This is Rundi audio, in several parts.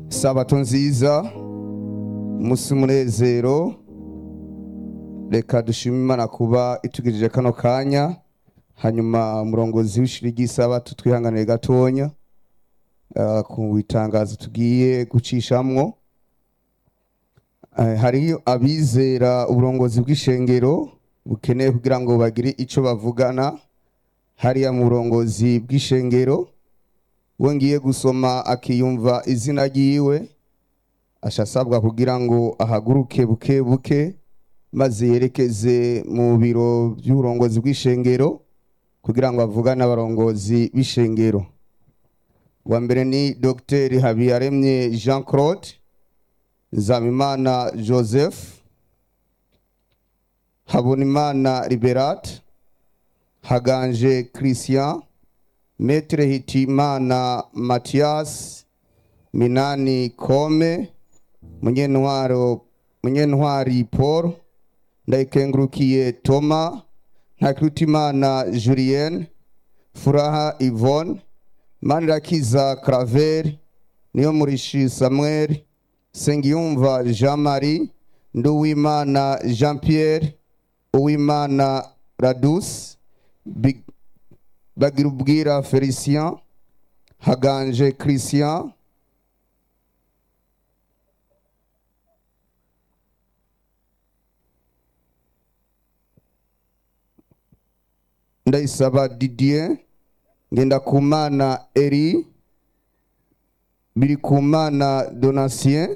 Sabato nziza, umunsi munezero. Reka dushime Imana kuba itugirije kano kanya. Hanyuma umurongozi w'ishuri ry'isabato twihanganire gatonya ku itangazo tugiye gucishamwo. Hari abizera uburongozi bw'ishengero bukeneye kugira ngo bagire ico bavugana hariya mu burongozi bw'ishengero. Wongiye gusoma akiyumva izina ryiwe ashasabwa kugira ngo ahaguruke buke buke maze yerekeze mu biro by'uburongozi bw'ishengero kugira ngo avugane abarongozi b'ishengero. Wa mbere ni Dr. Habiyaremye Jean Claude, Nzamimana Joseph, Habonimana Liberat, Haganje Christian, Maître Hitimana Mathias, Minani Kome, Munyentwari Paul, Ndayikengurukiye Thomas, Ntakirutimana Julienne, Furaha Yvonne, Manirakiza Claver, Niyomurishi Samuel, Sengiyumva Jean Marie, Nduwimana Jean Pierre, Uwimana Radus, Bagirubwira Felicien, Haganje Christian, Ndayisaba Didier, Ngendakumana Eri, Birikumana Donatien,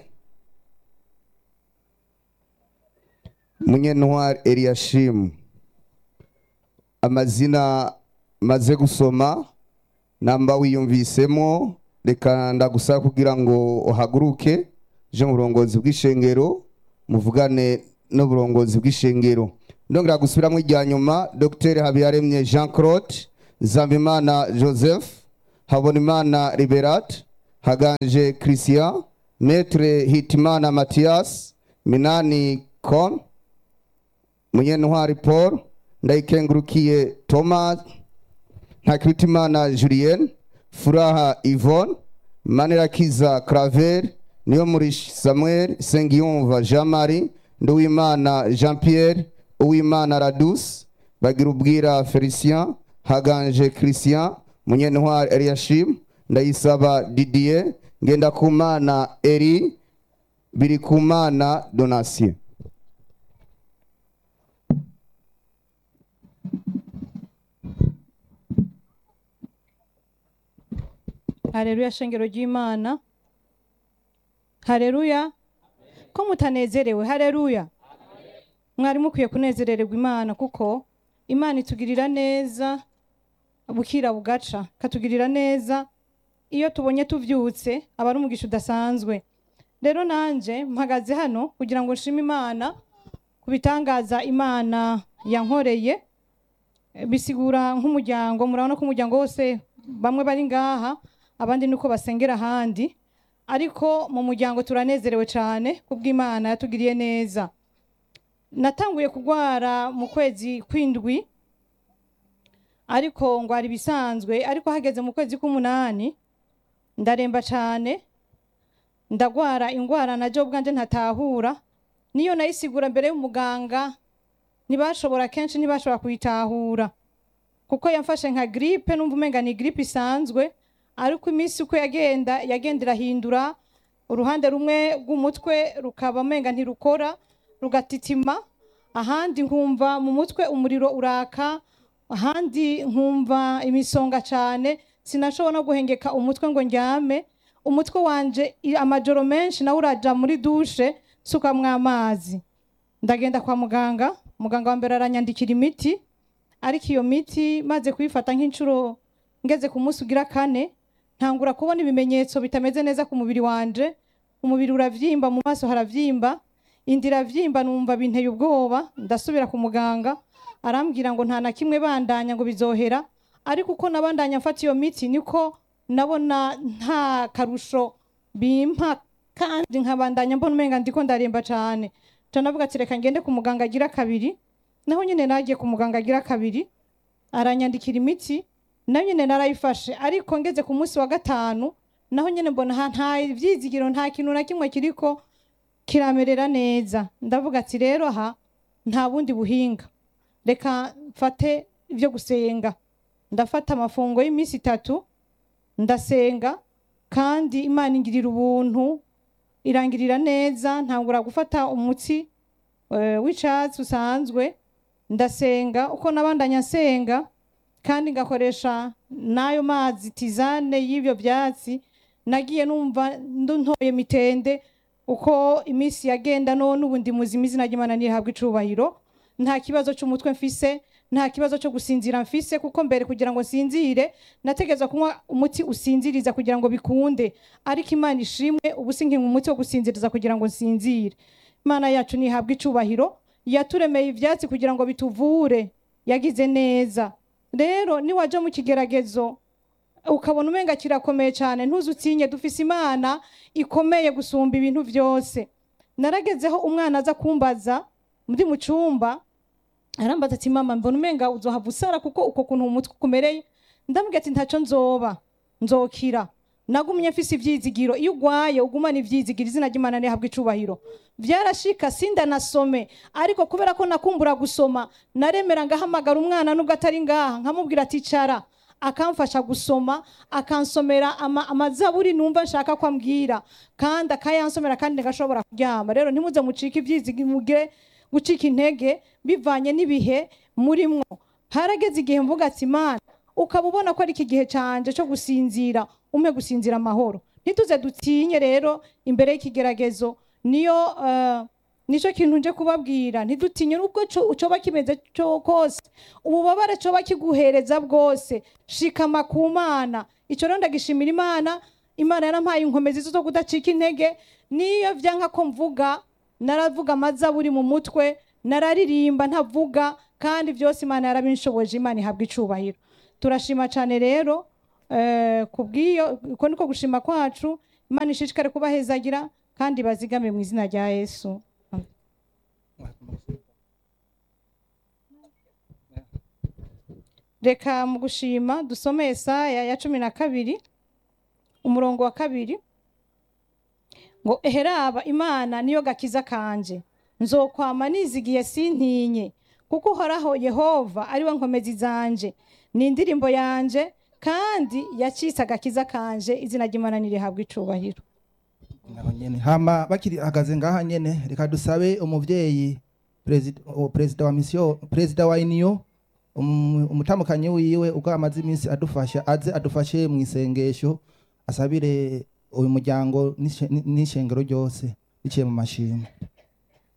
Munyentwari Eliashim. Amazina maze gusoma namba wiyumvisemo, reka ndagusaba kugira ngo uhaguruke je mu burongozi bw'ishengero muvugane no burongozi bw'ishengero. Ndongera gusubiramo irya nyuma: Dr. Habiyaremye Jean Claude, Nzambimana Joseph, Habonimana Liberat, Haganje Christian, Maître Hitimana Mathias, Minani Kon, Munyentwari Paul, Ndayikengurukiye Thomas, Ntakirutimana Julienne, Furaha Yvonne, Manirakiza Claver, Niyomurishi Samuel, Sengiyumva Jean Marie, Nduwimana Jean Pierre, Uwimana Radus, Bagirubwira Felicien, Haganje Christian, Munyentwari Eliashim, Ndayisaba Didier, Ngendakumana Eri, Birikumana Donatien. Haleluya shengero ry'Imana. Haleluya. Ko mutanezerewe? Haleluya. Mwari mukwiye kunezerererwa Imana kuko Imana itugirira neza bukira bugaca, katugirira neza iyo tubonye tuvyutse aba ari umugisha udasanzwe. Rero nanje mpagaze hano kugira ngo nshime Imana kubitangaza Imana yankoreye. Bisigura nk'umuryango, murabona ko umuryango wose bamwe bari ngaha, abandi nuko basengera handi, ariko mu muryango turanezerewe cyane kubw'Imana yatugiriye neza. Natanguye kugwara mu kwezi kw'indwi, ariko ngwara ibisanzwe, ariko hageze mu kwezi k'umunani ndaremba cyane, ndagwara ingwara na jo bwanje ntatahura. Niyo nayisigura mbere y'umuganga ntibashobora kuyitahura kuko yamfashe nka grippe, numva umenga ni grippe isanzwe, ariko iminsi uko yagenda irahindura, uruhande rumwe rw'umutwe rukaba umenga ntirukora, rugatitima, ahandi nkumva mu mutwe umuriro uraka, ahandi nkumva imisonga cyane, sinashobora no guhengeka umutwe ngo njyame. Umutwe wanje amajoro menshi nawe uraja muri douche sukamwa amazi. Ndagenda kwa muganga, muganga wa mbere aranyandikira imiti, ariko iyo miti maze kuyifata nk'incuro ngeze ku munsi ugira 4 ntangura kubona ibimenyetso bitameze neza ku mubiri wanje. Umubiri uravyimba, mu maso haravyimba, indira vyimba, numva binteye ubwoba. Ndasubira ku muganga, arambwira ngo nta na kimwe bandanya ngo bizohera, ariko uko nabandanya mfata iyo miti niko nabona nta karusho bimpa, kandi nkabandanya mbona umenga ndiko ndaremba cyane. Tanavuga ati reka ngende ku muganga agira 2. Naho nyine nagiye ku muganga agira 2, aranyandikira imiti, nayo nyine narayifashe, ariko ngeze ku munsi wa 5 naho nyene mbona nta ivyizigiro, nta kintu na kimwe kiriko kiramerera neza. Ndavuga ati rero aha nta bundi buhinga, reka mfate ivyo gusenga. Ndafata amafungo y'imisi 3 ndasenga, kandi Imana ingirira ubuntu, irangirira neza. Ntangura gufata umutsi w'icatsi usanzwe, ndasenga uko nabandanya nsenga, kandi ngakoresha nayo mazi tizane y'ivyo vyatsi. Nagiye numva ntoye mitende uko imisi yagenda, none ubu ndi muzima, izina ry'Imana nihabwa icubahiro. Nta kibazo cy'umutwe mfise, nta kibazo cyo gusinzira mfise, kuko mbere kugira ngo nsinzire nategeza kunywa umuti usinziriza kugira ngo bikunde, ariko Imana ishimwe ubu sinkinywa umuti wo gusinziriza kugira ngo nsinzire. Imana yacu nihabwa icubahiro, yaturemeye ivyatsi kugira ngo bituvure, yagize neza. Rero ni waje mu kigeragezo ukabona umenga kirakomeye cyane, ntuzutinye, dufise Imana ikomeye gusumba ibintu vyose. Naragezeho umwana aza kumbaza muri mu cumba, arambaza ati mama, mbona umenga uzohava usara kuko uko kuntu umutwe kumereye. Ndamubwira ati ntaco nzoba, nzokira. Nagumye mfise ivyizigiro. Iyo ugwaye ugumana ivyizigiro, izina ry'Imana nihabwa icubahiro. Vyarashika sinda nasome, ariko kubera ko nakumbura gusoma, naremera ngahamagara umwana nubwo atari ngaha, nkamubwira ati cara, akamfasha gusoma, akansomera amazaburi numva nshaka ko ambwira, kandi akayansomera, kandi ngashobora kuryama. Rero ntimuze mucika ivyizigiro, mugire gucika intege bivanye n'ibihe murimwo. Harageze igihe mvuga ati Imana, ukaba ubona ko ari iki gihe canje cyo gusinzira, umpe gusinzira amahoro. Ntituze dutinye rero imbere y'ikigeragezo. Nico kintu nje kubabwira, ntidutinye nubwo coba kimeze cyo kose, ububabare coba kiguhereza bwose, shikama ku Mana. Ico rero ndagishimira Imana. Imana yarampaye inkomezi zo kudacika intege. Niyo vyanka ko mvuga, naravuga amazaburi mu mutwe, nararirimba ntavuga, kandi byose Imana yarabinshoboje. Imana ihabwa icubahiro. Turashima cyane rero kubwiyo, uko niko gushima kwacu. Imana ishishikare kubahezagira kandi bazigame mu izina rya Yesu. Reka mu gushima dusome Yesaya ya 12 umurongo wa 2 ngo eheraba Imana niyo gakiza kanje, nzokwama nizigiye sintinye, kuko Uhoraho Yehova ari we nkomezi zanje, ni indirimbo yanje, kandi yacitse agakiza kanje. Izina ry'Imana nirihabwa icubahiro. Hama bakiri hagaze ngaha nyene, reka dusabe umuvyeyi president wa mission, president wa Union, umutamukanyi wiwe uko amaze iminsi adufasha, aze adufashe mu isengesho, asabire uyu muryango n'ishengero ryose biciye mu mashimwe.